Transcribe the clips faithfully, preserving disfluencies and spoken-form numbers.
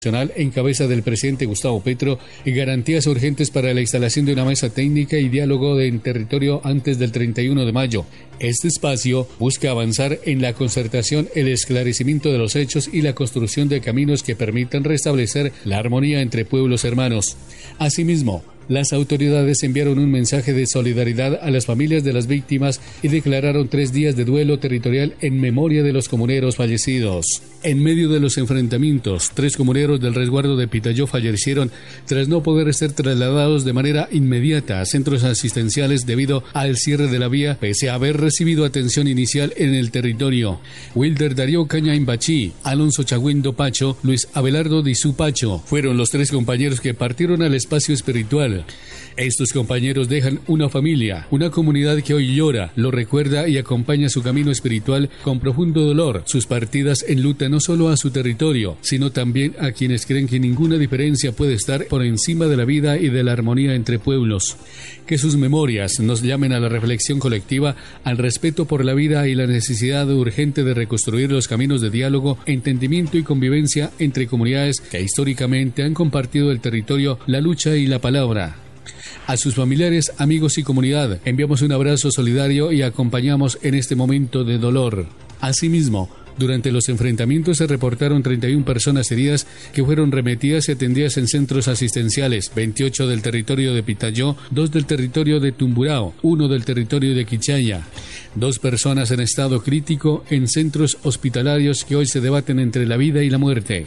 en cabeza del presidente Gustavo Petro y garantías urgentes para la instalación de una mesa técnica y diálogo en territorio antes del treinta y uno de mayo. Este espacio busca avanzar en la concertación, el esclarecimiento de los hechos y la construcción de caminos que permitan restablecer la armonía entre pueblos hermanos. Asimismo, las autoridades enviaron un mensaje de solidaridad a las familias de las víctimas y declararon tres días de duelo territorial en memoria de los comuneros fallecidos. En medio de los enfrentamientos, tres comuneros del resguardo de Pitalló fallecieron tras no poder ser trasladados de manera inmediata a centros asistenciales debido al cierre de la vía, pese a haber recibido atención inicial en el territorio. Wilder Darío Cañain Bachí, Alonso Chagüindo Pacho, Luis Abelardo Dizú Pacho fueron los tres compañeros que partieron al espacio espiritual. Estos compañeros dejan una familia, una comunidad que hoy llora, lo recuerda y acompaña su camino espiritual con profundo dolor. Sus partidas enlutan no solo a su territorio, sino también a quienes creen que ninguna diferencia puede estar por encima de la vida y de la armonía entre pueblos. Que sus memorias nos llamen a la reflexión colectiva, al respeto por la vida y la necesidad urgente de reconstruir los caminos de diálogo, entendimiento y convivencia entre comunidades que históricamente han compartido el territorio, la lucha y la palabra. A sus familiares, amigos y comunidad, enviamos un abrazo solidario y acompañamos en este momento de dolor. Asimismo, durante los enfrentamientos se reportaron treinta y una personas heridas que fueron remitidas y atendidas en centros asistenciales, veintiocho del territorio de Pitalló, dos del territorio de Tumburao, uno del territorio de Quichaya, dos personas en estado crítico en centros hospitalarios que hoy se debaten entre la vida y la muerte.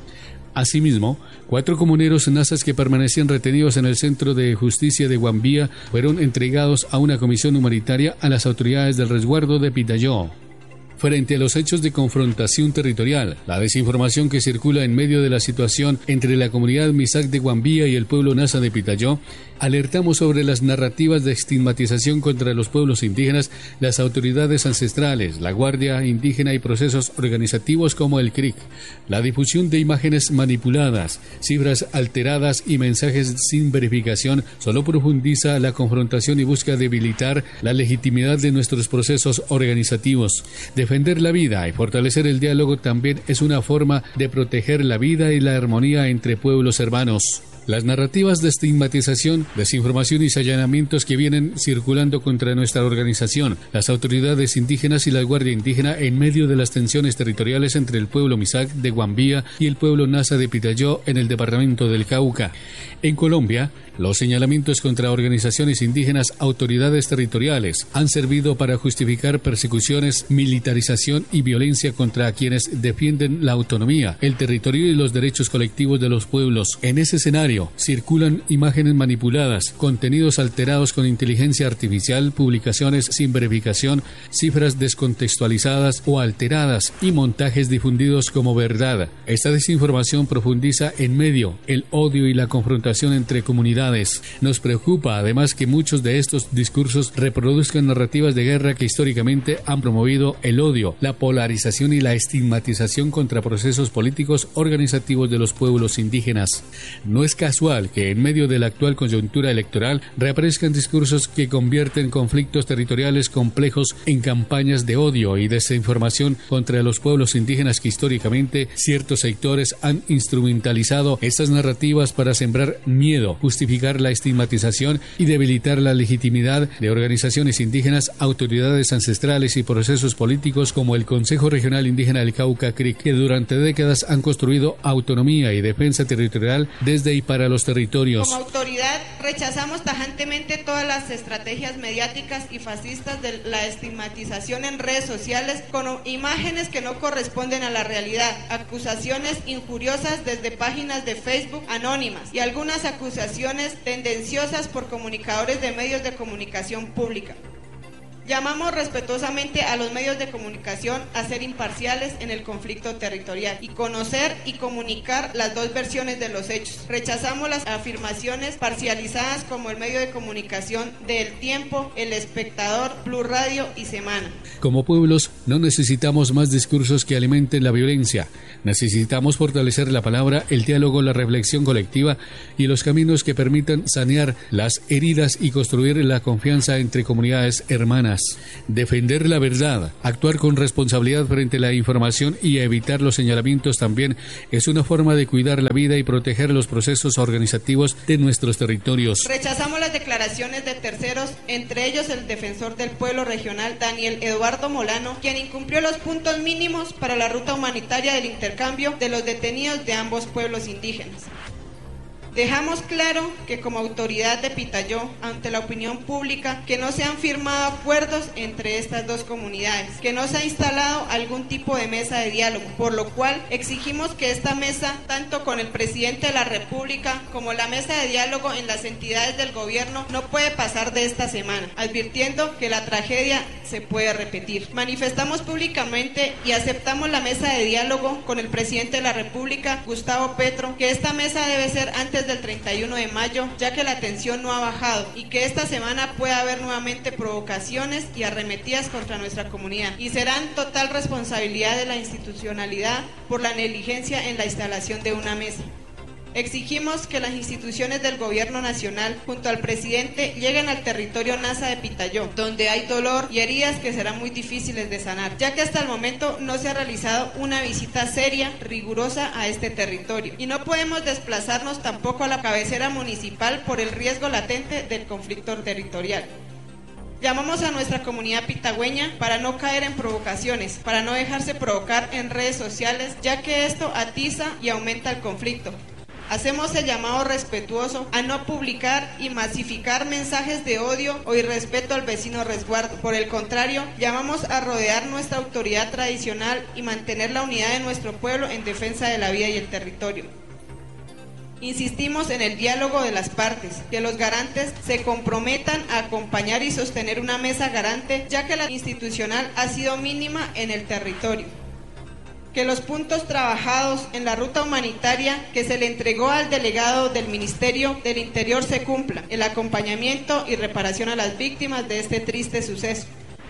Asimismo, cuatro comuneros nazas que permanecían retenidos en el Centro de Justicia de Guambía fueron entregados a una comisión humanitaria a las autoridades del resguardo de Pitalló. Frente a los hechos de confrontación territorial, la desinformación que circula en medio de la situación entre la comunidad Misak de Guambía y el pueblo nasa de Pitalló, alertamos sobre las narrativas de estigmatización contra los pueblos indígenas, las autoridades ancestrales, la Guardia Indígena y procesos organizativos como el C R I C, la difusión de imágenes manipuladas, cifras alteradas y mensajes sin verificación solo profundiza la confrontación y busca debilitar la legitimidad de nuestros procesos organizativos. Defender la vida y fortalecer el diálogo también es una forma de proteger la vida y la armonía entre pueblos hermanos. Las narrativas de estigmatización, desinformación y allanamientos que vienen circulando contra nuestra organización, las autoridades indígenas y la Guardia Indígena en medio de las tensiones territoriales entre el pueblo Misak de Guambía y el pueblo nasa de Pitalló en el departamento del Cauca. En Colombia, los señalamientos contra organizaciones indígenas, autoridades territoriales, han servido para justificar persecuciones, militarización y violencia contra quienes defienden la autonomía, el territorio y los derechos colectivos de los pueblos. En ese escenario, circulan imágenes manipuladas, contenidos alterados con inteligencia artificial, publicaciones sin verificación, cifras descontextualizadas o alteradas y montajes difundidos como verdad. Esta desinformación profundiza en medio el odio y la confrontación entre comunidades. Nos preocupa además que muchos de estos discursos reproduzcan narrativas de guerra que históricamente han promovido el odio, la polarización y la estigmatización contra procesos políticos organizativos de los pueblos indígenas. No es casual que en medio de la actual coyuntura electoral reaparezcan discursos que convierten conflictos territoriales complejos en campañas de odio y desinformación contra los pueblos indígenas que históricamente ciertos sectores han instrumentalizado estas narrativas para sembrar miedo, justificar la estigmatización y debilitar la legitimidad de organizaciones indígenas, autoridades ancestrales y procesos políticos como el Consejo Regional Indígena del Cauca C R I C, que durante décadas han construido autonomía y defensa territorial desde y para los territorios. Como autoridad rechazamos tajantemente todas las estrategias mediáticas y fascistas de la estigmatización en redes sociales con imágenes que no corresponden a la realidad, acusaciones injuriosas desde páginas de Facebook anónimas y algunas acusaciones tendenciosas por comunicadores de medios de comunicación pública. Llamamos respetuosamente a los medios de comunicación a ser imparciales en el conflicto territorial y conocer y comunicar las dos versiones de los hechos. Rechazamos las afirmaciones parcializadas como el medio de comunicación de El Tiempo, El Espectador, Blue Radio y Semana. Como pueblos, no necesitamos más discursos que alimenten la violencia. Necesitamos fortalecer la palabra, el diálogo, la reflexión colectiva y los caminos que permitan sanear las heridas y construir la confianza entre comunidades hermanas. más. Defender la verdad, actuar con responsabilidad frente a la información y evitar los señalamientos también es una forma de cuidar la vida y proteger los procesos organizativos de nuestros territorios. Rechazamos las declaraciones de terceros, entre ellos el defensor del pueblo regional Daniel Eduardo Molano, quien incumplió los puntos mínimos para la ruta humanitaria del intercambio de los detenidos de ambos pueblos indígenas. Dejamos claro que como autoridad de Pitayó, ante la opinión pública, que no se han firmado acuerdos entre estas dos comunidades, que no se ha instalado algún tipo de mesa de diálogo, por lo cual exigimos que esta mesa, tanto con el presidente de la República como la mesa de diálogo en las entidades del gobierno, no puede pasar de esta semana, advirtiendo que la tragedia se puede repetir. Manifestamos públicamente y aceptamos la mesa de diálogo con el presidente de la República, Gustavo Petro, que esta mesa debe ser antes del treinta y uno de mayo, ya que la tensión no ha bajado y que esta semana puede haber nuevamente provocaciones y arremetidas contra nuestra comunidad y serán total responsabilidad de la institucionalidad por la negligencia en la instalación de una mesa. Exigimos que las instituciones del gobierno nacional junto al presidente lleguen al territorio Nasa de Pitayó, donde hay dolor y heridas que serán muy difíciles de sanar, ya que hasta el momento no se ha realizado una visita seria, rigurosa a este territorio. Y no podemos desplazarnos tampoco a la cabecera municipal por el riesgo latente del conflicto territorial. Llamamos a nuestra comunidad pitagüeña para no caer en provocaciones, para no dejarse provocar en redes sociales, ya que esto atiza y aumenta el conflicto. Hacemos el llamado respetuoso a no publicar y masificar mensajes de odio o irrespeto al vecino resguardo. Por el contrario, llamamos a rodear nuestra autoridad tradicional y mantener la unidad de nuestro pueblo en defensa de la vida y el territorio. Insistimos en el diálogo de las partes, que los garantes se comprometan a acompañar y sostener una mesa garante, ya que la institucional ha sido mínima en el territorio. Que los puntos trabajados en la ruta humanitaria que se le entregó al delegado del Ministerio del Interior se cumplan, el acompañamiento y reparación a las víctimas de este triste suceso.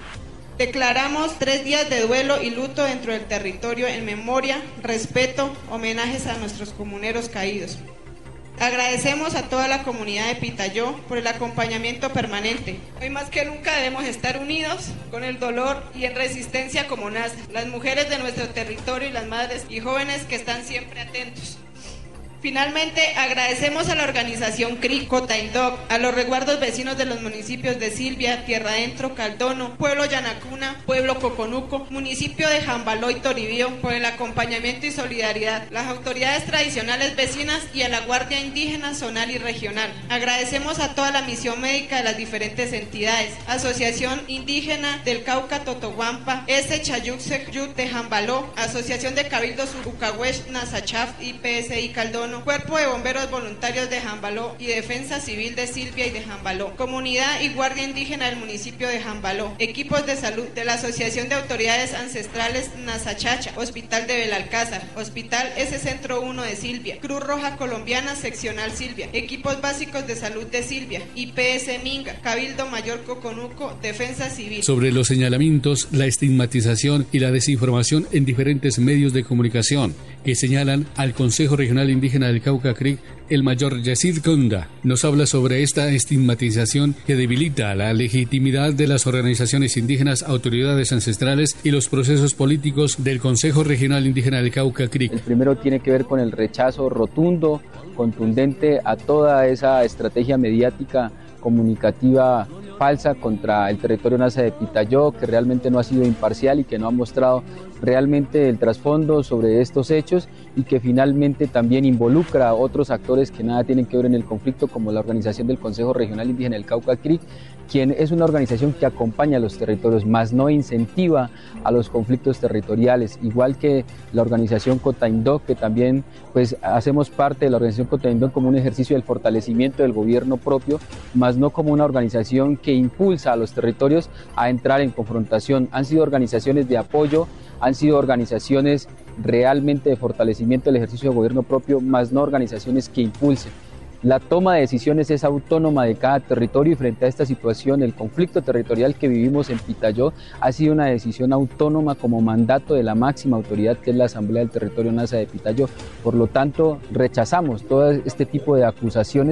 Declaramos tres días de duelo y luto dentro del territorio en memoria, respeto, homenajes a nuestros comuneros caídos. Agradecemos a toda la comunidad de Pitayó por el acompañamiento permanente. Hoy más que nunca debemos estar unidos con el dolor y en resistencia como Nasa, las mujeres de nuestro territorio y las madres y jóvenes que están siempre atentos. Finalmente, agradecemos a la organización C R I, Cotaindoc, a los resguardos vecinos de los municipios de Silvia, Tierra Adentro, Caldono, Pueblo Yanacuna, Pueblo Coconuco, municipio de Jambaló y Toribío, por el acompañamiento y solidaridad, las autoridades tradicionales vecinas y a la Guardia Indígena Zonal y Regional. Agradecemos a toda la misión médica de las diferentes entidades, Asociación Indígena del Cauca Totoguampa, S. Chayuc de Jambaló, Asociación de Cabildos Ucahuech, Nasachaf y P S I Caldono, Cuerpo de Bomberos Voluntarios de Jambaló y Defensa Civil de Silvia y de Jambaló, Comunidad y Guardia Indígena del municipio de Jambaló, equipos de salud de la Asociación de Autoridades Ancestrales Nasachacha, Hospital de Belalcázar, Hospital S Centro uno de Silvia, Cruz Roja Colombiana Seccional Silvia, equipos básicos de salud de Silvia, I P S Minga, Cabildo Mayor Coconuco, Defensa Civil. Sobre los señalamientos, la estigmatización y la desinformación en diferentes medios de comunicación que señalan al Consejo Regional Indígena del Cauca C R I, el mayor Yacir Conda nos habla sobre esta estigmatización que debilita la legitimidad de las organizaciones indígenas, autoridades ancestrales y los procesos políticos del Consejo Regional Indígena del Cauca C R I. El primero tiene que ver con el rechazo rotundo, contundente a toda esa estrategia mediática comunicativa falsa contra el territorio Nasa de Pitayó, que realmente no ha sido imparcial y que no ha mostrado realmente el trasfondo sobre estos hechos y que finalmente también involucra a otros actores que nada tienen que ver en el conflicto, como la organización del Consejo Regional Indígena del Cauca C R I, quien es una organización que acompaña a los territorios, más no incentiva a los conflictos territoriales, igual que la organización Cotaindoc, que también pues hacemos parte de la organización Cotaindoc como un ejercicio del fortalecimiento del gobierno propio, más no como una organización que impulsa a los territorios a entrar en confrontación. Han sido organizaciones de apoyo, han sido organizaciones realmente de fortalecimiento del ejercicio de gobierno propio, más no organizaciones que impulsen. La toma de decisiones es autónoma de cada territorio y frente a esta situación, el conflicto territorial que vivimos en Pitayó ha sido una decisión autónoma como mandato de la máxima autoridad, que es la Asamblea del Territorio Nasa de Pitayó. Por lo tanto, rechazamos todo este tipo de acusaciones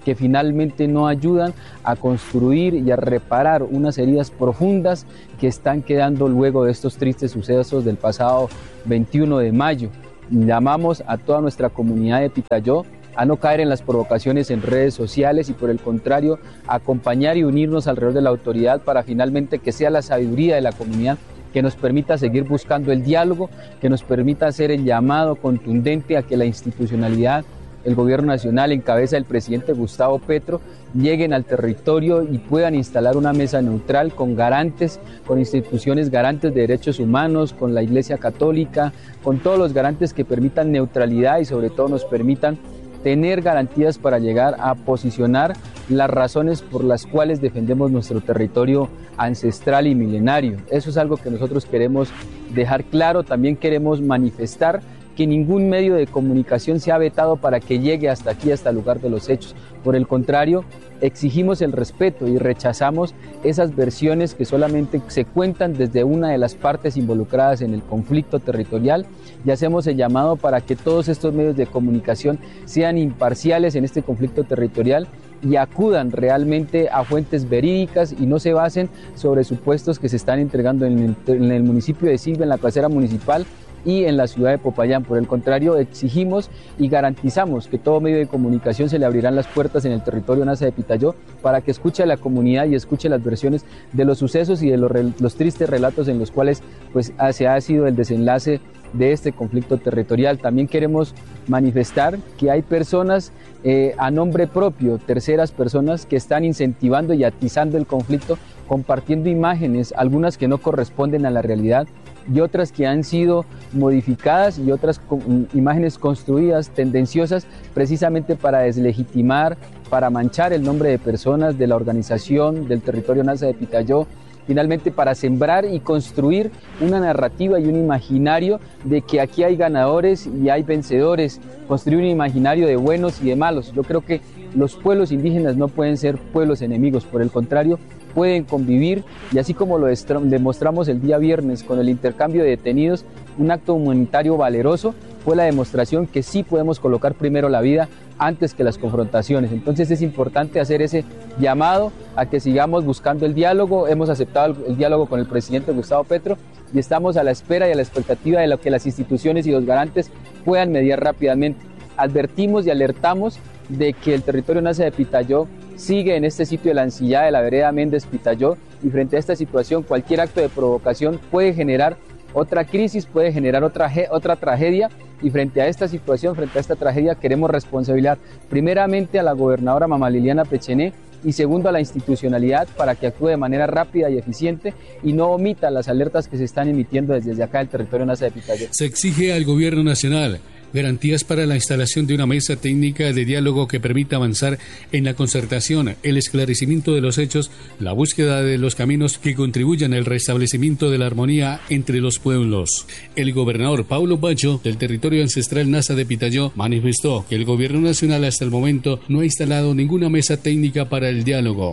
que finalmente no ayudan a construir y a reparar unas heridas profundas que están quedando luego de estos tristes sucesos del pasado veintiuno de mayo. Llamamos a toda nuestra comunidad de Pitayó a no caer en las provocaciones en redes sociales y por el contrario, acompañar y unirnos alrededor de la autoridad para finalmente que sea la sabiduría de la comunidad que nos permita seguir buscando el diálogo, que nos permita hacer el llamado contundente a que la institucionalidad, el gobierno nacional en cabeza del presidente Gustavo Petro, lleguen al territorio y puedan instalar una mesa neutral con garantes, con instituciones garantes de derechos humanos, con la Iglesia Católica, con todos los garantes que permitan neutralidad y sobre todo nos permitan tener garantías para llegar a posicionar las razones por las cuales defendemos nuestro territorio ancestral y milenario. Eso es algo que nosotros queremos dejar claro. También queremos manifestar que ningún medio de comunicación se ha vetado para que llegue hasta aquí, hasta el lugar de los hechos. Por el contrario, exigimos el respeto y rechazamos esas versiones que solamente se cuentan desde una de las partes involucradas en el conflicto territorial y hacemos el llamado para que todos estos medios de comunicación sean imparciales en este conflicto territorial y acudan realmente a fuentes verídicas y no se basen sobre supuestos que se están entregando en el, en el municipio de Silva, en la casera municipal y en la ciudad de Popayán. Por el contrario, exigimos y garantizamos que todo medio de comunicación se le abrirán las puertas en el territorio Nasa de Pitayó para que escuche a la comunidad y escuche las versiones de los sucesos y de los, los tristes relatos en los cuales pues, se ha sido el desenlace de este conflicto territorial. También queremos manifestar que hay personas eh, a nombre propio, terceras personas que están incentivando y atizando el conflicto, compartiendo imágenes, algunas que no corresponden a la realidad y otras que han sido modificadas y otras con, imágenes construidas, tendenciosas, precisamente para deslegitimar, para manchar el nombre de personas, de la organización, del territorio Nasa de Pitayó, finalmente para sembrar y construir una narrativa y un imaginario de que aquí hay ganadores y hay vencedores, construir un imaginario de buenos y de malos. Yo creo que los pueblos indígenas no pueden ser pueblos enemigos, por el contrario, pueden convivir y así como lo demostramos el día viernes con el intercambio de detenidos, un acto humanitario valeroso fue la demostración que sí podemos colocar primero la vida antes que las confrontaciones. Entonces es importante hacer ese llamado a que sigamos buscando el diálogo. Hemos aceptado el, el diálogo con el presidente Gustavo Petro y estamos a la espera y a la expectativa de lo que las instituciones y los garantes puedan mediar rápidamente. Advertimos y alertamos de que el territorio Nasa de Pitayó sigue en este sitio de la Ancillada de la vereda Méndez Pitayó y frente a esta situación cualquier acto de provocación puede generar otra crisis, puede generar otra, otra tragedia y frente a esta situación, frente a esta tragedia queremos responsabilizar primeramente a la gobernadora Mamá Liliana Pechené y segundo a la institucionalidad para que actúe de manera rápida y eficiente y no omita las alertas que se están emitiendo desde acá del territorio Nasa de Pitayó. Se exige al gobierno nacional garantías para la instalación de una mesa técnica de diálogo que permita avanzar en la concertación, el esclarecimiento de los hechos, la búsqueda de los caminos que contribuyan al restablecimiento de la armonía entre los pueblos. El gobernador Paulo Bacho, del territorio ancestral Nasa de Pitayó, manifestó que el gobierno nacional hasta el momento no ha instalado ninguna mesa técnica para el diálogo.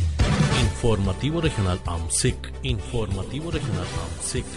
Informativo Regional A M S I C. Informativo Regional A M S I C.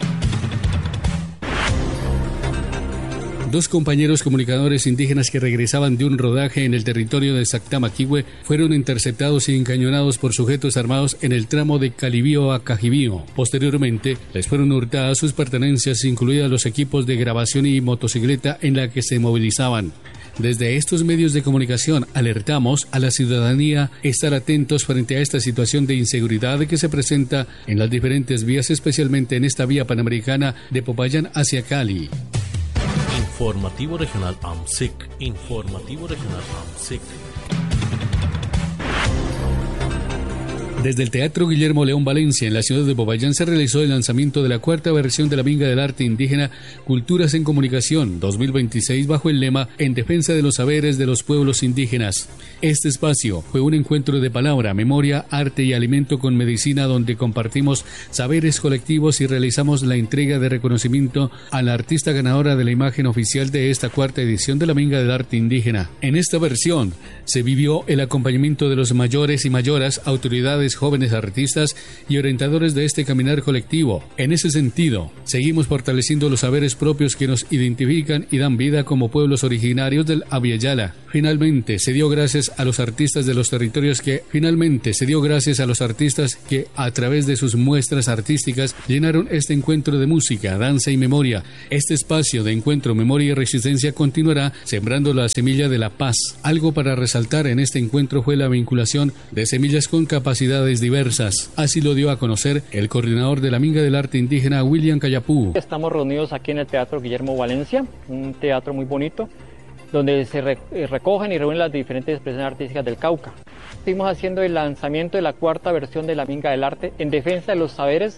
Dos compañeros comunicadores indígenas que regresaban de un rodaje en el territorio de Sactamaquihue fueron interceptados y encañonados por sujetos armados en el tramo de Calibío a Cajibío. Posteriormente, les fueron hurtadas sus pertenencias, incluidas los equipos de grabación y motocicleta en la que se movilizaban. Desde estos medios de comunicación alertamos a la ciudadanía estar atentos frente a esta situación de inseguridad que se presenta en las diferentes vías, especialmente en esta vía panamericana de Popayán hacia Cali. Informativo Regional A M S I C. Informativo Regional A M S I C. Desde el Teatro Guillermo León Valencia, en la ciudad de Popayán, se realizó el lanzamiento de la cuarta versión de la Minga del Arte Indígena Culturas en Comunicación dos mil veintiséis bajo el lema En defensa de los saberes de los pueblos indígenas. Este espacio fue un encuentro de palabra, memoria, arte y alimento con medicina donde compartimos saberes colectivos y realizamos la entrega de reconocimiento a la artista ganadora de la imagen oficial de esta cuarta edición de la Minga del Arte Indígena. En esta versión se vivió el acompañamiento de los mayores y mayoras, autoridades mujeres, jóvenes artistas y orientadores de este caminar colectivo. En ese sentido, seguimos fortaleciendo los saberes propios que nos identifican y dan vida como pueblos originarios del Abya Yala. Finalmente, se dio gracias a los artistas de los territorios que, finalmente, se dio gracias a los artistas que, a través de sus muestras artísticas, llenaron este encuentro de música, danza y memoria. Este espacio de encuentro, memoria y resistencia continuará sembrando la semilla de la paz. Algo para resaltar en este encuentro fue la vinculación de semillas con capacidades diversas. Así lo dio a conocer el coordinador de la Minga del Arte Indígena, William Cayapú. Estamos reunidos aquí en el Teatro Guillermo Valencia, un teatro muy bonito, donde se re recogen y reúnen las diferentes expresiones artísticas del Cauca. Estuvimos haciendo el lanzamiento de la cuarta versión de la Minga del Arte en defensa de los saberes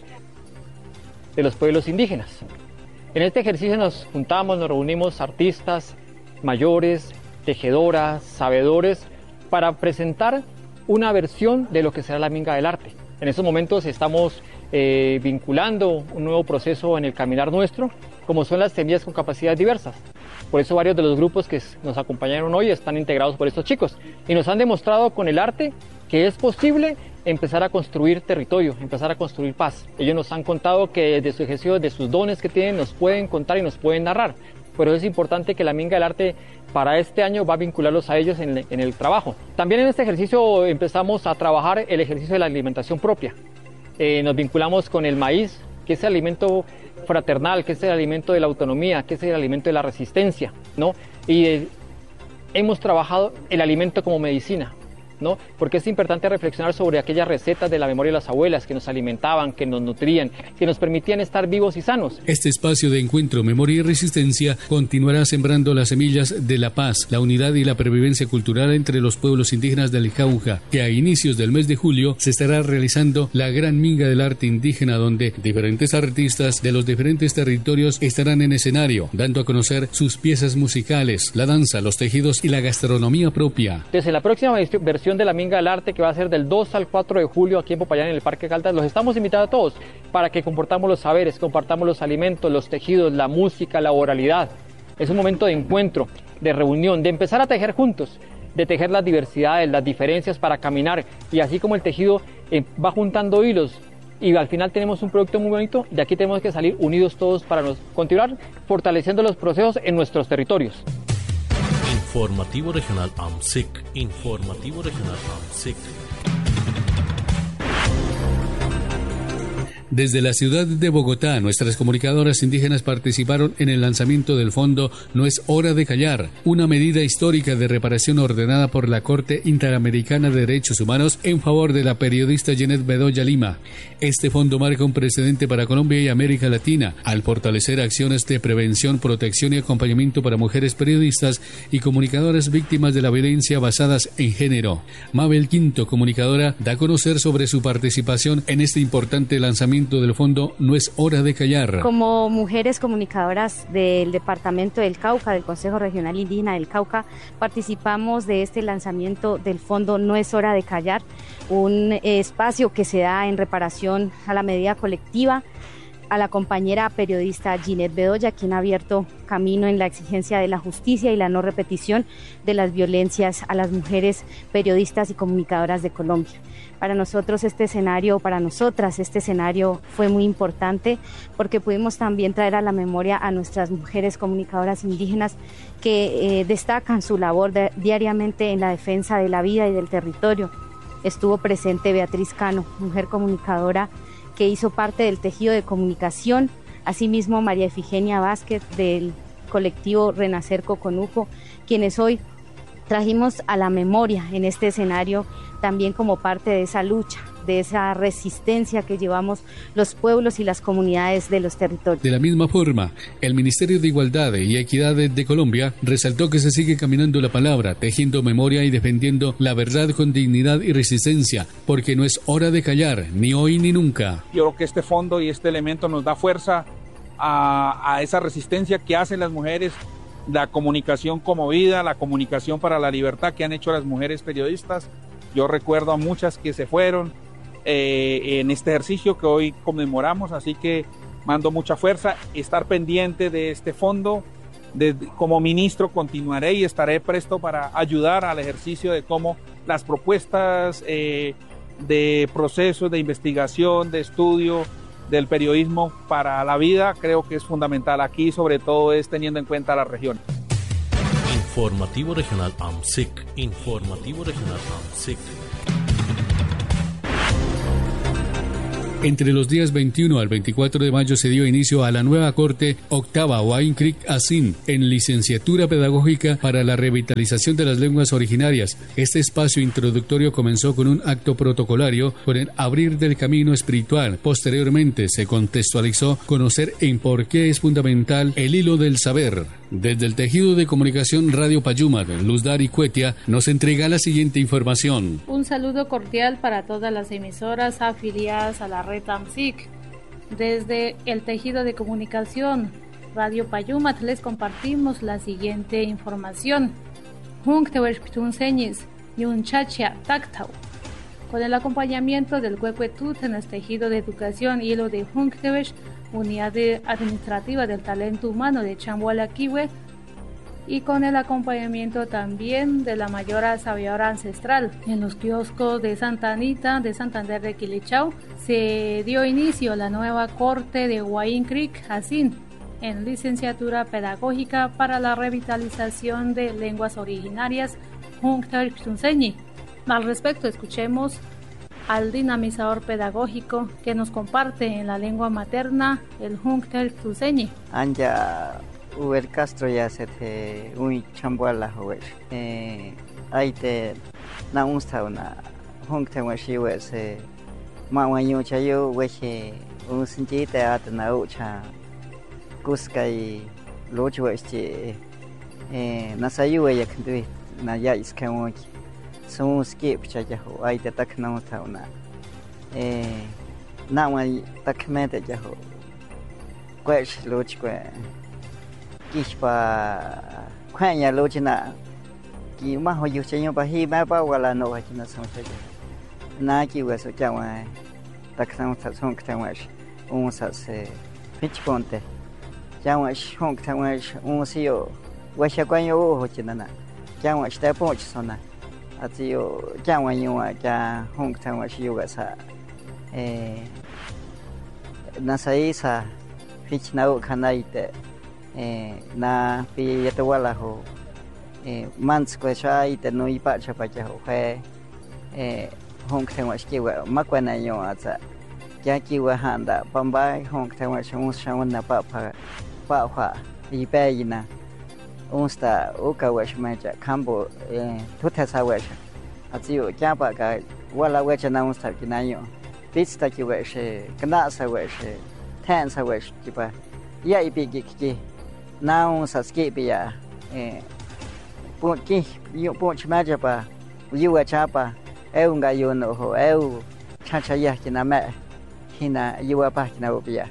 de los pueblos indígenas. En este ejercicio nos juntamos, nos reunimos artistas mayores, tejedoras, sabedores, para presentar una versión de lo que será la Minga del Arte. En estos momentos estamos eh, vinculando un nuevo proceso en el caminar nuestro, como son las semillas con capacidades diversas. Por eso varios de los grupos que nos acompañaron hoy están integrados por estos chicos y nos han demostrado con el arte que es posible empezar a construir territorio, empezar a construir paz. Ellos nos han contado que desde su ejercicio, de sus dones que tienen, nos pueden contar y nos pueden narrar. Por eso es importante que la Minga del Arte para este año va a vincularlos a ellos en el, en el trabajo. También en este ejercicio empezamos a trabajar el ejercicio de la alimentación propia. Eh, nos vinculamos con el maíz, que es el alimento fraternal, que es el alimento de la autonomía, que es el alimento de la resistencia, ¿no? Y eh, hemos trabajado el alimento como medicina, ¿no? Porque es importante reflexionar sobre aquellas recetas de la memoria de las abuelas que nos alimentaban, que nos nutrían, que nos permitían estar vivos y sanos. Este espacio de encuentro, memoria y resistencia continuará sembrando las semillas de la paz, la unidad y la pervivencia cultural entre los pueblos indígenas del Cauca, que a inicios del mes de julio se estará realizando la Gran Minga del Arte Indígena, donde diferentes artistas de los diferentes territorios estarán en escenario, dando a conocer sus piezas musicales, la danza, los tejidos y la gastronomía propia. Desde la próxima versión de la Minga del Arte, que va a ser del dos al cuatro de julio aquí en Popayán, en el Parque Caldas, los estamos invitando a todos para que compartamos los saberes, compartamos los alimentos, los tejidos, la música, la oralidad. Es un momento de encuentro, de reunión, de empezar a tejer juntos, de tejer las diversidades, las diferencias para caminar, y así como el tejido eh, va juntando hilos y al final tenemos un producto muy bonito, de aquí tenemos que salir unidos todos para nos, continuar fortaleciendo los procesos en nuestros territorios. Informativo Regional A M S I C. Informativo Regional A M S I C. Desde la ciudad de Bogotá, nuestras comunicadoras indígenas participaron en el lanzamiento del fondo No es hora de callar, una medida histórica de reparación ordenada por la Corte Interamericana de Derechos Humanos en favor de la periodista Jeanette Bedoya Lima. Este fondo marca un precedente para Colombia y América Latina al fortalecer acciones de prevención, protección y acompañamiento para mujeres periodistas y comunicadoras víctimas de la violencia basadas en género. Mabel Quinto, comunicadora, da a conocer sobre su participación en este importante lanzamiento del fondo No es hora de callar. Como mujeres comunicadoras del departamento del Cauca, del Consejo Regional Indígena del Cauca, participamos de este lanzamiento del fondo No es hora de callar, un espacio que se da en reparación a la medida colectiva a la compañera periodista Jeanette Bedoya, quien ha abierto camino en la exigencia de la justicia y la no repetición de las violencias a las mujeres periodistas y comunicadoras de Colombia. Para nosotros este escenario, para nosotras este escenario fue muy importante porque pudimos también traer a la memoria a nuestras mujeres comunicadoras indígenas que eh, destacan su labor de, diariamente en la defensa de la vida y del territorio. Estuvo presente Beatriz Cano, mujer comunicadora que hizo parte del tejido de comunicación, asimismo María Efigenia Vázquez del colectivo Renacer Coconuco, quienes hoy trajimos a la memoria en este escenario también como parte de esa lucha, de esa resistencia que llevamos los pueblos y las comunidades de los territorios. De la misma forma, el Ministerio de Igualdad y Equidad de Colombia resaltó que se sigue caminando la palabra, tejiendo memoria y defendiendo la verdad con dignidad y resistencia, porque no es hora de callar, ni hoy ni nunca. Yo creo que este fondo y este elemento nos da fuerza a, a esa resistencia que hacen las mujeres, la comunicación como vida, la comunicación para la libertad que han hecho las mujeres periodistas. Yo recuerdo a muchas que se fueron eh, en este ejercicio que hoy conmemoramos, así que mando mucha fuerza, estar pendiente de este fondo. De, como ministro continuaré y estaré presto para ayudar al ejercicio de cómo las propuestas eh, de procesos de investigación, de estudio del periodismo para la vida, creo que es fundamental. Aquí sobre todo es teniendo en cuenta la región. Informativo Regional A M S I C. Informativo Regional A M S I C. Entre los días veintiuno al veinticuatro de mayo se dio inicio a la nueva corte octava Wine Creek Asin en licenciatura pedagógica para la revitalización de las lenguas originarias. Este espacio introductorio comenzó con un acto protocolario con el abrir del camino espiritual. Posteriormente se contextualizó conocer en por qué es fundamental el hilo del saber. Desde el tejido de comunicación Radio Payumat, Luz Dari Cuetia nos entrega la siguiente información. Un saludo cordial para todas las emisoras afiliadas a la red A M S I C. Desde el tejido de comunicación Radio Payumat les compartimos la siguiente información. Con el acompañamiento del Huehuetut en el tejido de educación y lo de Hunktewesh, Unidad Administrativa del Talento Humano de Chambualaquiwe, y con el acompañamiento también de la Mayora Sabidora Ancestral. En los kioscos de Santa Anita de Santander de Quilichao se dio inicio a la nueva corte de Wine Creek Asin en licenciatura pedagógica para la revitalización de lenguas originarias Hunktewesh. Al respecto, escuchemos al dinamizador pedagógico que nos comparte en la lengua materna el Hunktewesh. Anja Uber Castro ya se te un chambuala joven. Ahí te na unsta una Hunktewesh se mawanyo chayo weche un sinjite at na ucha kuskai lochweche na sayu ya kndui na ya iskamoch. Son skip chajaho ay te tak na una eh na wa tak mete jaho kwesh loch kwe kishpa kwanya lochina ki ma ho yu chenyo pa hi ma pa wala no ha china son chaja na ki wa so chawa tak na ta son ktawash un sa se pitch ponte chawa shon ktawash un sio wa sha kwanyo ho china na chawa sta ponch sona Atio Yawanua ya Hunktewesh Yugasa eh Nasaisa Fichnau Kanaite eh na pi yatawalaho eh Mansqueshaite no ipacha pachaho fe eh Hunktewesh Kiwa Makwana yo atsa Yakiwa Handa Bambai Hunktewesh Mushawana Papa Papa Ipayina Unsta ukawesh mecha kambo eh tutasa wesh atio japa ga wala wesh na unsta kinayo pista ki wesh kana sa wesh tan sa wesh kipa ya ipi ki na unsa skipi ya eh po ki yo po chmaja pa yuwa chapa eu nga yo no ho eu chacha ya kiname hina yuwa pa kinabia.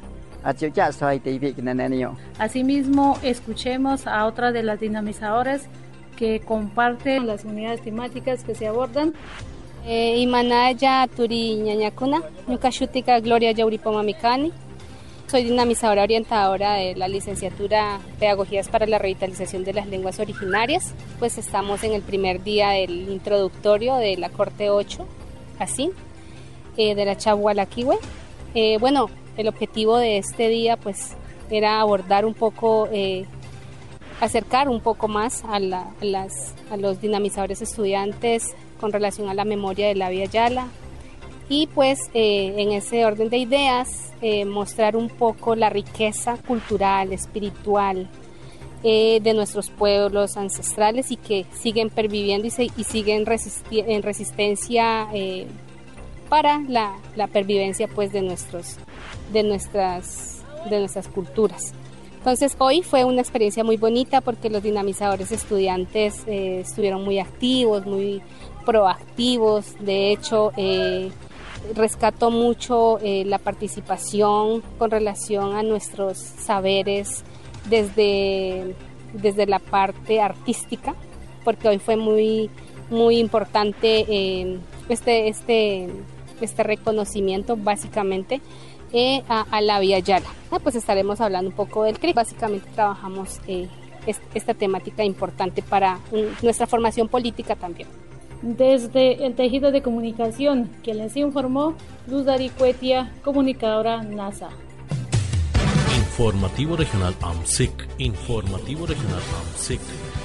Asimismo, escuchemos a otra de las dinamizadoras que comparten las unidades temáticas que se abordan. Imanaya Turi Ñañacuna, Ñucashutica Gloria Yauripomamicani. Soy dinamizadora orientadora de la licenciatura Pedagogías para la Revitalización de las Lenguas Originarias. Pues estamos en el primer día del introductorio de la Corte ocho, así, eh, de la Chambualaquiwe. Eh, bueno, el objetivo de este día pues era abordar un poco, eh, acercar un poco más a, la, a, las, a los dinamizadores estudiantes con relación a la memoria de la Vía Yala y pues eh, en ese orden de ideas eh, mostrar un poco la riqueza cultural, espiritual eh, de nuestros pueblos ancestrales y que siguen perviviendo y, se, y siguen resisti- en resistencia eh, para la, la pervivencia pues de nuestros de nuestras de nuestras culturas. Entonces hoy fue una experiencia muy bonita porque los dinamizadores estudiantes eh, estuvieron muy activos, muy proactivos. De hecho eh, rescató mucho eh, la participación con relación a nuestros saberes desde desde la parte artística, porque hoy fue muy muy importante eh, este este este reconocimiento básicamente eh, a, a la Vía Yala. Ah, pues estaremos hablando un poco del C R I. Básicamente trabajamos eh, es, esta temática importante para un, nuestra formación política también. Desde el tejido de comunicación, que les informó Luz Daricuetia, comunicadora NASA. Informativo Regional A M S I C. Informativo Regional A M S I C.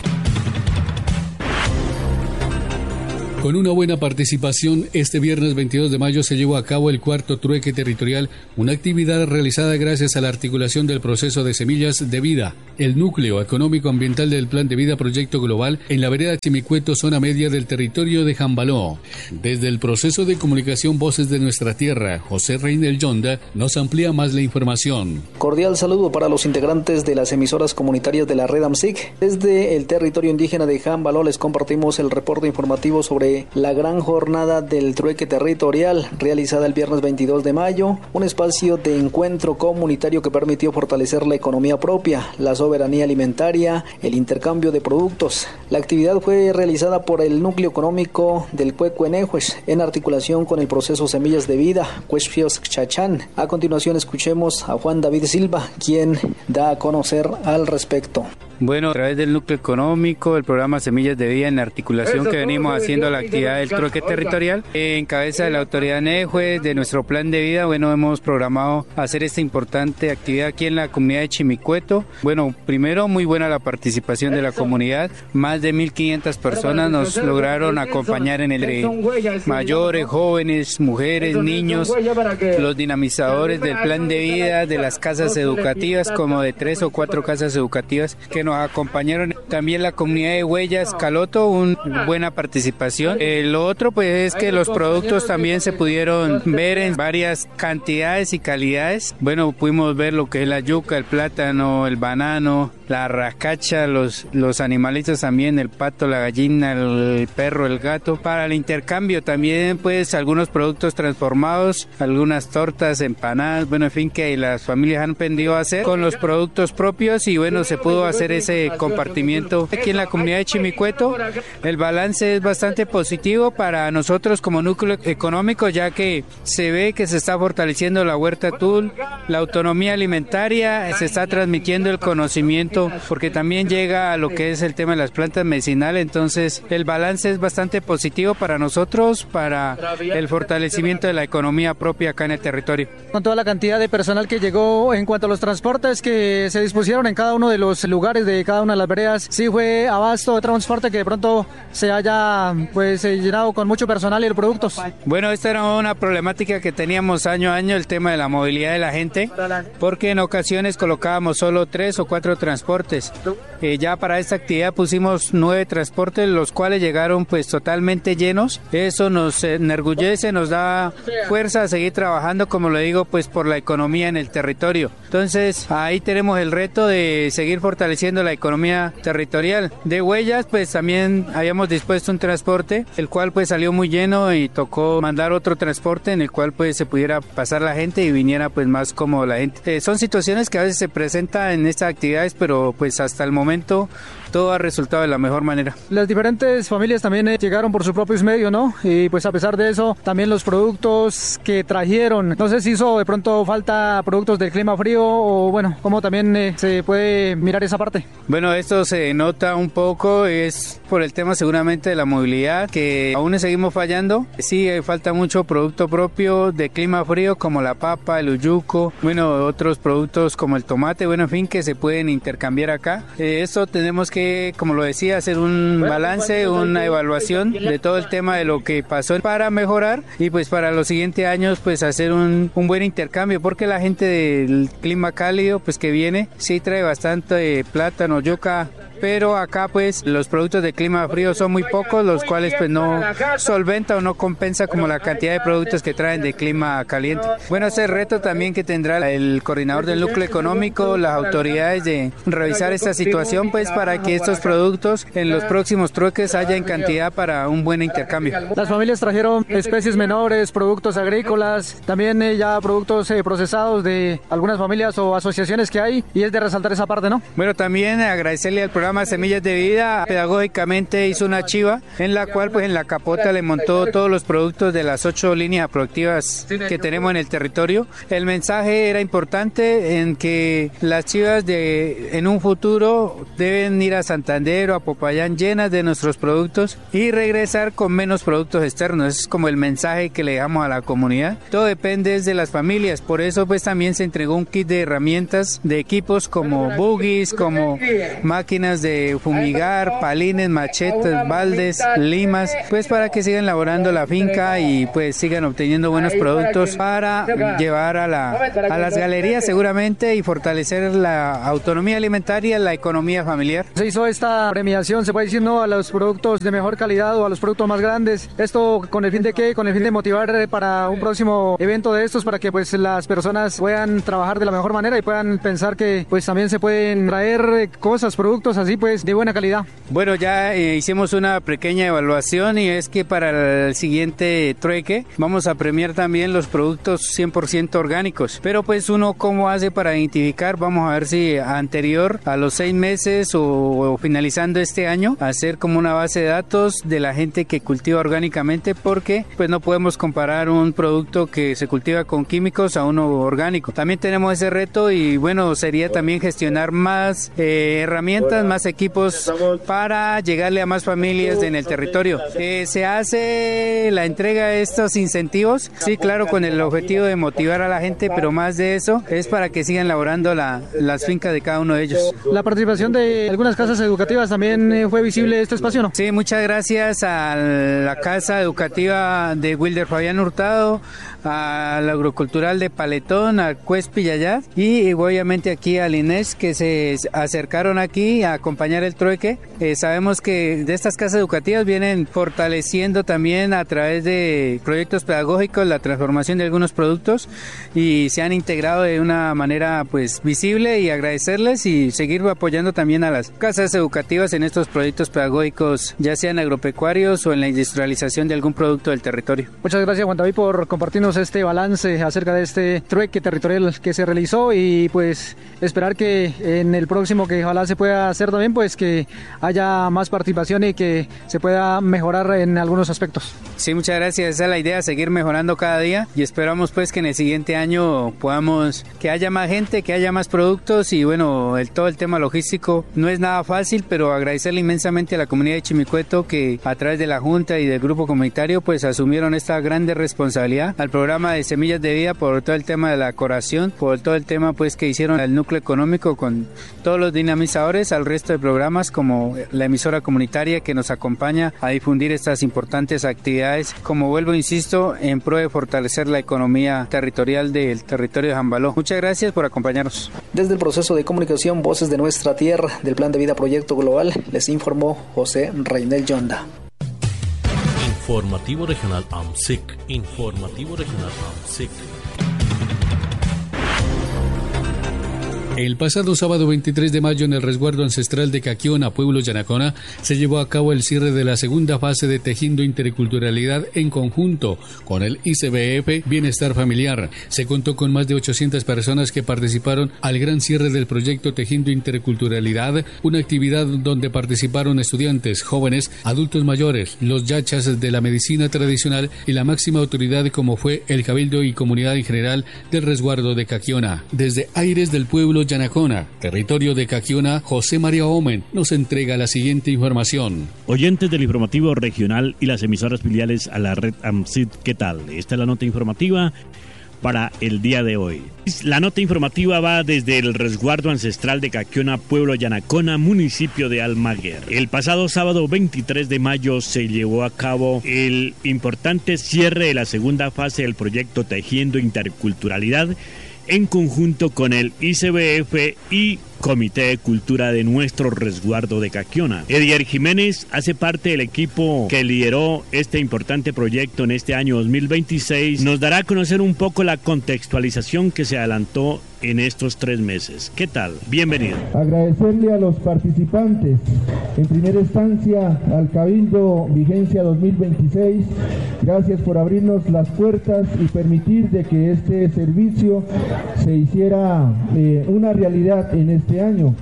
Con una buena participación, este viernes veintidós de mayo se llevó a cabo el cuarto trueque territorial, una actividad realizada gracias a la articulación del proceso de semillas de vida, el núcleo económico ambiental del Plan de Vida Proyecto Global en la vereda Chimicueto, zona media del territorio de Jambaló. Desde el proceso de comunicación Voces de Nuestra Tierra, José Reinel Yonda nos amplía más la información. Cordial saludo para los integrantes de las emisoras comunitarias de la red A M S I C. Desde el territorio indígena de Jambaló les compartimos el reporte informativo sobre la gran jornada del trueque territorial realizada el viernes veintidós de mayo, un espacio de encuentro comunitario que permitió fortalecer la economía propia, la soberanía alimentaria, el intercambio de productos. La actividad fue realizada por el núcleo económico del Cuecuenejues en articulación con el proceso Semillas de Vida, Cuesfios Chachán. A continuación escuchemos a Juan David Silva, quien da a conocer al respecto. Bueno, a través del núcleo económico, el programa Semillas de Vida, en la articulación que venimos haciendo la actividad del trueque territorial, en cabeza de la autoridad Nejuez, de nuestro plan de vida, bueno, hemos programado hacer esta importante actividad aquí en la comunidad de Chimicueto. Bueno, primero, muy buena la participación de la comunidad, más de mil quinientas personas nos lograron acompañar en el mayores, jóvenes, mujeres, niños, los dinamizadores del plan de vida, de las casas educativas, como de tres o cuatro casas educativas que nos acompañaron. También la comunidad de Huellas Caloto, una buena participación. Eh, lo otro pues es que los productos también se pudieron ver en varias cantidades y calidades. Bueno, pudimos ver lo que es la yuca, el plátano, el banano, la rascacha, los, los animalitos también, el pato, la gallina, el perro, el gato. Para el intercambio también pues algunos productos transformados, algunas tortas, empanadas, bueno, en fin, que las familias han aprendido a hacer con los productos propios y bueno, se pudo hacer ese compartimiento aquí en la comunidad de Chimicueto. El balance es bastante positivo para nosotros como núcleo económico, ya que se ve que se está fortaleciendo la huerta Tul, la autonomía alimentaria, se está transmitiendo el conocimiento, porque también llega a lo que es el tema de las plantas medicinales. Entonces el balance es bastante positivo para nosotros, para el fortalecimiento de la economía propia acá en el territorio. Con toda la cantidad de personal que llegó, en cuanto a los transportes que se dispusieron en cada uno de los lugares de cada una de las veredas, sí fue abasto de transporte que de pronto se haya pues llenado con mucho personal y los productos. Bueno, esta era una problemática que teníamos año a año, el tema de la movilidad de la gente, porque en ocasiones colocábamos solo tres o cuatro transportes. Eh, ya para esta actividad pusimos nueve transportes, los cuales llegaron pues totalmente llenos. Eso nos enorgullece, nos da fuerza a seguir trabajando, como le digo, pues por la economía en el territorio. Entonces ahí tenemos el reto de seguir fortaleciendo la economía territorial. De Huellas pues también habíamos dispuesto un transporte, el cual pues salió muy lleno y tocó mandar otro transporte en el cual pues se pudiera pasar la gente y viniera pues más cómodo la gente. Eh, son situaciones que a veces se presentan en estas actividades, pero pues hasta el momento todo ha resultado de la mejor manera. Las diferentes familias también eh, llegaron por sus propios medios, ¿no? Y pues a pesar de eso, también los productos que trajeron, no sé si hizo de pronto falta productos del clima frío o bueno, cómo también eh, se puede mirar esa parte. Bueno, esto se nota un poco, es por el tema seguramente de la movilidad, que aún seguimos fallando. Sí, eh, falta mucho producto propio de clima frío, como la papa, el uyuco, bueno, otros productos como el tomate, bueno, en fin, que se pueden intercambiar acá. Eh, esto tenemos que como lo decía, hacer un balance, una evaluación de todo el tema de lo que pasó para mejorar y pues para los siguientes años pues hacer un, un buen intercambio, porque la gente del clima cálido pues que viene sí trae bastante plátano, yuca, pero acá pues los productos de clima frío son muy pocos, los cuales pues no solventa o no compensa como la cantidad de productos que traen de clima caliente. Bueno, ese reto también que tendrá el coordinador del núcleo económico, las autoridades, de revisar esta situación pues para que estos productos en los próximos trueques haya en cantidad para un buen intercambio. Las familias trajeron especies menores, productos agrícolas, también eh, ya productos eh, procesados de algunas familias o asociaciones que hay, y es de resaltar esa parte, ¿no? Bueno, también agradecerle al programa programa Semillas de Vida pedagógicamente hizo una chiva en la cual pues en la capota le montó todos los productos de las ocho líneas productivas que tenemos en el territorio. El mensaje era importante en que las chivas de en un futuro deben ir a Santander o a Popayán llenas de nuestros productos y regresar con menos productos externos. Ese es como el mensaje que le dejamos a la comunidad. Todo depende de las familias, por eso pues también se entregó un kit de herramientas, de equipos como buggies, como máquinas de fumigar, palines, machetes, baldes, limas, pues para que sigan laborando la finca y pues sigan obteniendo buenos productos para llevar a, la, a las galerías seguramente y fortalecer la autonomía alimentaria, la economía familiar. Se hizo esta premiación, se puede decir, ¿no?, a los productos de mejor calidad o a los productos más grandes. ¿Esto con el fin de qué? Con el fin de motivar para un próximo evento de estos, para que pues las personas puedan trabajar de la mejor manera y puedan pensar que pues también se pueden traer cosas, productos así pues de buena calidad. Bueno, ya eh, hicimos una pequeña evaluación y es que para el siguiente trueque vamos a premiar también los productos cien por ciento orgánicos, pero pues uno cómo hace para identificar, vamos a ver si anterior a los seis meses o, o finalizando este año, hacer como una base de datos de la gente que cultiva orgánicamente, porque pues no podemos comparar un producto que se cultiva con químicos a uno orgánico. También tenemos ese reto y bueno, sería también gestionar más eh, herramientas, más equipos para llegarle a más familias en el territorio. Eh, se hace la entrega de estos incentivos, sí, claro, con el objetivo de motivar a la gente, pero más de eso es para que sigan laborando la, las fincas de cada uno de ellos. La participación de algunas casas educativas también eh, fue visible este espacio, ¿no? Sí, muchas gracias a la Casa Educativa de Wilder Fabián Hurtado, al Agrocultural de Paletón, a Cuespi Yayat y obviamente aquí al Inés, que se acercaron aquí a acompañar el trueque. Eh, sabemos que de estas casas educativas vienen fortaleciendo también a través de proyectos pedagógicos la transformación de algunos productos y se han integrado de una manera pues visible, y agradecerles y seguir apoyando también a las casas educativas en estos proyectos pedagógicos, ya sean agropecuarios o en la industrialización de algún producto del territorio. Muchas gracias, Juan David, por compartirnos este balance acerca de este trueque territorial que se realizó y pues esperar que en el próximo, que ojalá se pueda hacer también, pues que haya más participación y que se pueda mejorar en algunos aspectos. Sí, muchas gracias. Esa es la idea, seguir mejorando cada día y esperamos pues que en el siguiente año podamos, que haya más gente, que haya más productos y bueno, el, todo el tema logístico no es nada fácil, pero agradecerle inmensamente a la comunidad de Chimicueto que a través de la Junta y del grupo comunitario pues asumieron esta grande responsabilidad, al programa de Semillas de Vida por todo el tema de la decoración, por todo el tema pues que hicieron el núcleo económico con todos los dinamizadores, al resto de programas como la emisora comunitaria que nos acompaña a difundir estas importantes actividades, como vuelvo, insisto, en pro de fortalecer la economía territorial del territorio de Jambaló. Muchas gracias por acompañarnos. Desde el proceso de comunicación Voces de Nuestra Tierra del Plan de Vida Proyecto Global, les informó José Reinel Yonda. Informativo Regional A M S I C. Informativo Regional A M S I C. El pasado sábado veintitrés de mayo en el resguardo ancestral de Caquiona, pueblo Yanacona, se llevó a cabo el cierre de la segunda fase de Tejiendo Interculturalidad en conjunto con el I C B F Bienestar Familiar. Se contó con más de ochocientas personas que participaron al gran cierre del proyecto Tejiendo Interculturalidad, una actividad donde participaron estudiantes, jóvenes, adultos mayores, los yachas de la medicina tradicional y la máxima autoridad como fue el Cabildo y comunidad en general del resguardo de Caquiona. Desde Aires del pueblo Yanacona, territorio de Caquiona, José María Omen nos entrega la siguiente información. Oyentes del informativo regional y las emisoras filiales a la red A M S I C, ¿qué tal? Esta es la nota informativa para el día de hoy. La nota informativa va desde el resguardo ancestral de Caquiona, pueblo Yanacona, municipio de Almaguer. El pasado sábado veintitrés de mayo se llevó a cabo el importante cierre de la segunda fase del proyecto Tejiendo Interculturalidad en conjunto con el I C B F y Comité de Cultura de nuestro resguardo de Caquiona. Edier Jiménez hace parte del equipo que lideró este importante proyecto en este año dos mil veintiséis. Nos dará a conocer un poco la contextualización que se adelantó en estos tres meses. ¿Qué tal? Bienvenido. Agradecerle a los participantes, en primera instancia al Cabildo Vigencia dos mil veintiséis, gracias por abrirnos las puertas y permitir de que este servicio se hiciera eh, una realidad en este año.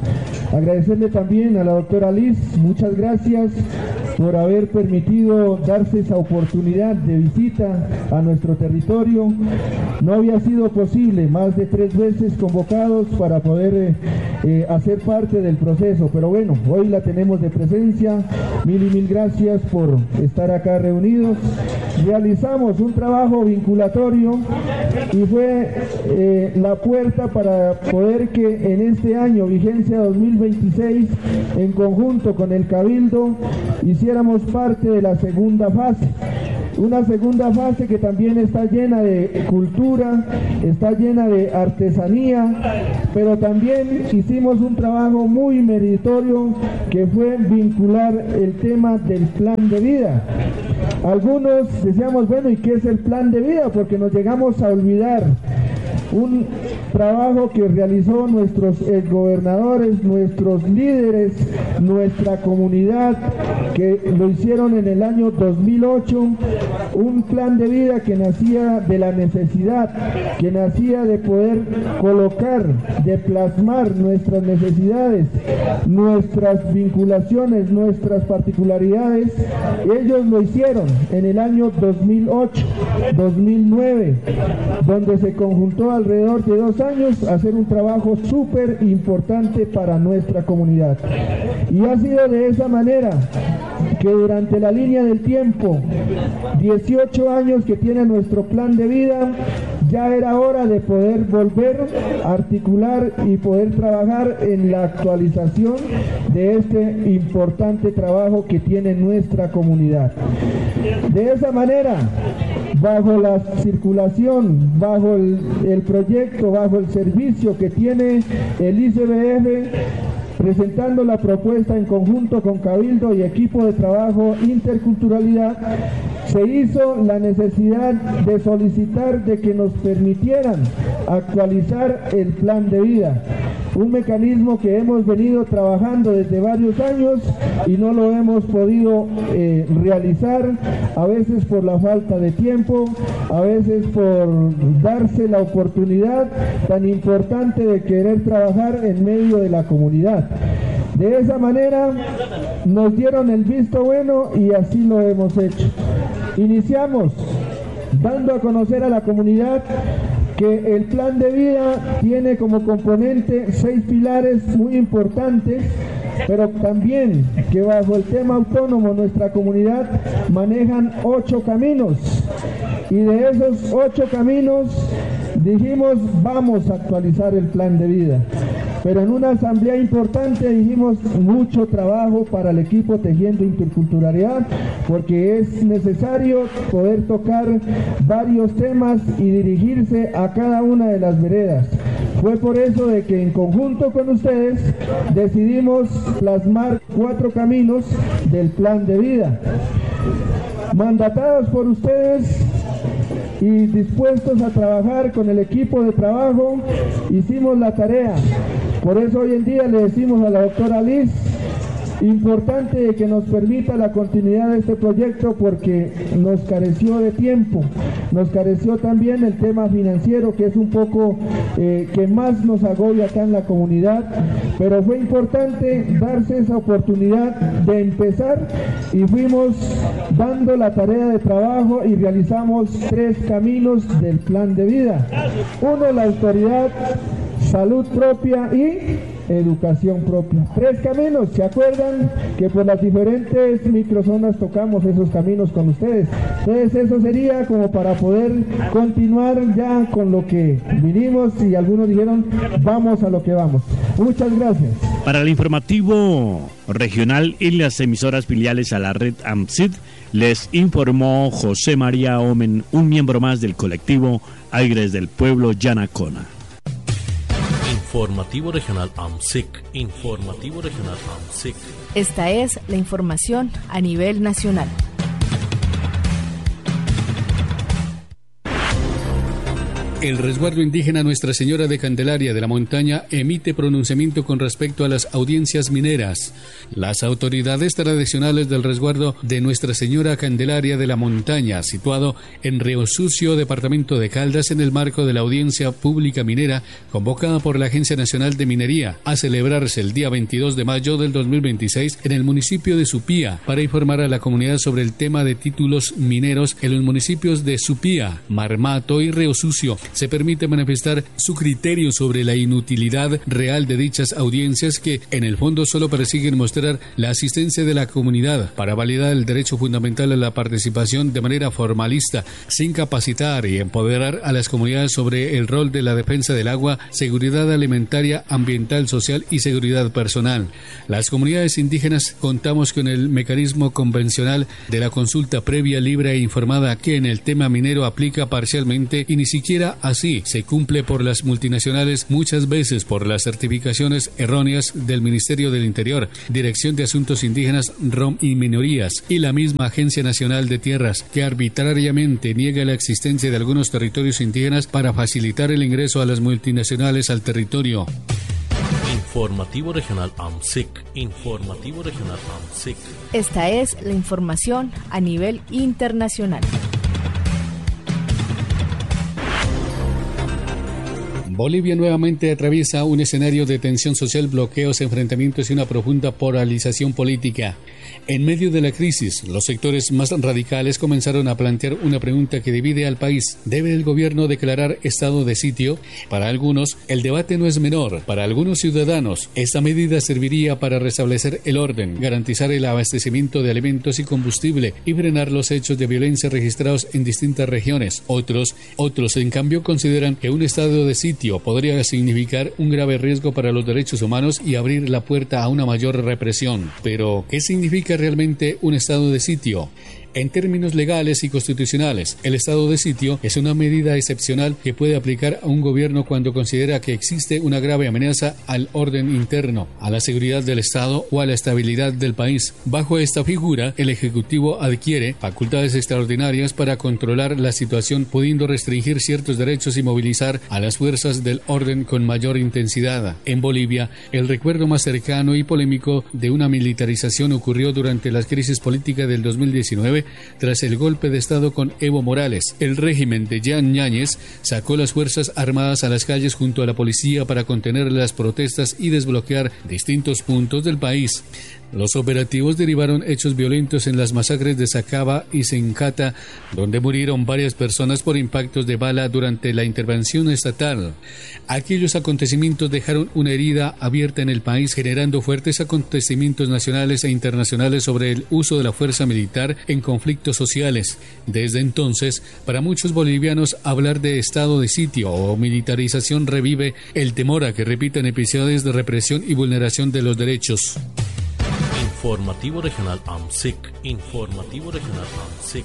Agradecerle también a la doctora Liz, muchas gracias por haber permitido darse esa oportunidad de visita a nuestro territorio. No había sido posible, más de tres veces convocados para poder eh, eh, hacer parte del proceso, pero bueno, hoy la tenemos de presencia. Mil y mil gracias por estar acá reunidos. Realizamos un trabajo vinculatorio y fue eh, la puerta para poder que en este año, vigencia dos mil veintiséis, en conjunto con el Cabildo, hiciéramos parte de la segunda fase. Una segunda fase que también está llena de cultura, está llena de artesanía, pero también hicimos un trabajo muy meritorio que fue vincular el tema del plan de vida. Algunos decíamos, bueno, ¿y qué es el plan de vida? Porque nos llegamos a olvidar un trabajo que realizó nuestros gobernadores, nuestros líderes, nuestra comunidad, que lo hicieron en el año dos mil ocho, un plan de vida que nacía de la necesidad, que nacía de poder colocar, de plasmar nuestras necesidades, nuestras vinculaciones, nuestras particularidades. Ellos lo hicieron en el año dos mil ocho, dos mil nueve, donde se conjuntó alrededor de dos años a hacer un trabajo súper importante para nuestra comunidad. Y ha sido de esa manera que durante la línea del tiempo, dieciocho años que tiene nuestro plan de vida, ya era hora de poder volver a articular y poder trabajar en la actualización de este importante trabajo que tiene nuestra comunidad. De esa manera, bajo la circulación, bajo el, el proyecto, bajo el servicio que tiene el I C B F, presentando la propuesta en conjunto con Cabildo y equipo de trabajo Interculturalidad, se hizo la necesidad de solicitar de que nos permitieran actualizar el plan de vida. Un mecanismo que hemos venido trabajando desde varios años y no lo hemos podido eh, realizar, a veces por la falta de tiempo, a veces por darse la oportunidad tan importante de querer trabajar en medio de la comunidad. De esa manera nos dieron el visto bueno y así lo hemos hecho. Iniciamos dando a conocer a la comunidad que el plan de vida tiene como componente seis pilares muy importantes, pero también que bajo el tema autónomo nuestra comunidad manejan ocho caminos, y de esos ocho caminos dijimos vamos a actualizar el plan de vida. Pero en una asamblea importante dijimos mucho trabajo para el equipo Tejiendo Interculturalidad, porque es necesario poder tocar varios temas y dirigirse a cada una de las veredas. Fue por eso de que en conjunto con ustedes decidimos plasmar cuatro caminos del plan de vida. Mandatados por ustedes y dispuestos a trabajar con el equipo de trabajo, hicimos la tarea. Por eso hoy en día le decimos a la doctora Liz, importante que nos permita la continuidad de este proyecto porque nos careció de tiempo, nos careció también el tema financiero, que es un poco eh, que más nos agobia acá en la comunidad, pero fue importante darse esa oportunidad de empezar y fuimos dando la tarea de trabajo y realizamos tres caminos del plan de vida. Uno, la autoridad, salud propia y educación propia. Tres caminos, ¿se acuerdan que por las diferentes microzonas tocamos esos caminos con ustedes? Entonces eso sería como para poder continuar ya con lo que vinimos y algunos dijeron vamos a lo que vamos. Muchas gracias. Para el informativo regional y las emisoras filiales a la red AMSID, les informó José María Omen, un miembro más del colectivo Aires del Pueblo Yanacona. Informativo Regional AMSIC. Informativo Regional AMSIC. Esta es la información a nivel nacional. El resguardo indígena Nuestra Señora de Candelaria de la Montaña emite pronunciamiento con respecto a las audiencias mineras. Las autoridades tradicionales del resguardo de Nuestra Señora Candelaria de la Montaña, situado en Río Sucio, departamento de Caldas, en el marco de la audiencia pública minera convocada por la Agencia Nacional de Minería a celebrarse el día veintidós de mayo del dos mil veintiséis en el municipio de Supía, para informar a la comunidad sobre el tema de títulos mineros en los municipios de Supía, Marmato y Río Sucio. Se permite manifestar su criterio sobre la inutilidad real de dichas audiencias, que en el fondo solo persiguen mostrar la asistencia de la comunidad para validar el derecho fundamental a la participación de manera formalista, sin capacitar y empoderar a las comunidades sobre el rol de la defensa del agua, seguridad alimentaria, ambiental, social y seguridad personal. Las comunidades indígenas contamos con el mecanismo convencional de la consulta previa, libre e informada, que en el tema minero aplica parcialmente y ni siquiera así se cumple por las multinacionales, muchas veces por las certificaciones erróneas del Ministerio del Interior, Dirección de Asuntos Indígenas, ROM y Minorías, y la misma Agencia Nacional de Tierras, que arbitrariamente niega la existencia de algunos territorios indígenas para facilitar el ingreso a las multinacionales al territorio. Informativo Regional A M S I C. Informativo Regional A M S I C. Esta es la información a nivel internacional. Bolivia nuevamente atraviesa un escenario de tensión social, bloqueos, enfrentamientos y una profunda polarización política. En medio de la crisis, los sectores más radicales comenzaron a plantear una pregunta que divide al país. ¿Debe el gobierno declarar estado de sitio? Para algunos, el debate no es menor. Para algunos ciudadanos, esta medida serviría para restablecer el orden, garantizar el abastecimiento de alimentos y combustible y frenar los hechos de violencia registrados en distintas regiones. Otros, otros en cambio, consideran que un estado de sitio podría significar un grave riesgo para los derechos humanos y abrir la puerta a una mayor represión. Pero, ¿qué significa realmente un estado de sitio? En términos legales y constitucionales, el estado de sitio es una medida excepcional que puede aplicar a un gobierno cuando considera que existe una grave amenaza al orden interno, a la seguridad del Estado o a la estabilidad del país. Bajo esta figura, el Ejecutivo adquiere facultades extraordinarias para controlar la situación, pudiendo restringir ciertos derechos y movilizar a las fuerzas del orden con mayor intensidad. En Bolivia, el recuerdo más cercano y polémico de una militarización ocurrió durante la crisis política del dos mil diecinueve, tras el golpe de Estado con Evo Morales. El régimen de Jean Ñáñez sacó las fuerzas armadas a las calles junto a la policía para contener las protestas y desbloquear distintos puntos del país. Los operativos derivaron hechos violentos en las masacres de Sacaba y Sencata, donde murieron varias personas por impactos de bala durante la intervención estatal. Aquellos acontecimientos dejaron una herida abierta en el país, generando fuertes acontecimientos nacionales e internacionales sobre el uso de la fuerza militar en conflictos sociales. Desde entonces, para muchos bolivianos, hablar de estado de sitio o militarización revive el temor a que repitan episodios de represión y vulneración de los derechos. Informativo Regional A M S I C. Informativo Regional A M S I C.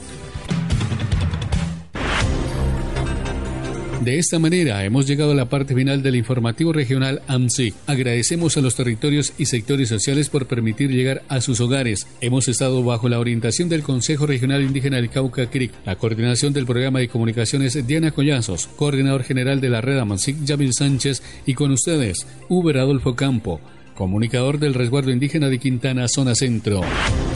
De esta manera hemos llegado a la parte final del informativo regional A M S I C. Agradecemos a los territorios y sectores sociales por permitir llegar a sus hogares. Hemos estado bajo la orientación del Consejo Regional Indígena del Cauca C R I C, la coordinación del programa de comunicaciones Diana Collazos, coordinador general de la red A M S I C Yamil Sánchez, y con ustedes, Uber Adolfo Campo, comunicador del Resguardo Indígena de Quintana, Zona Centro.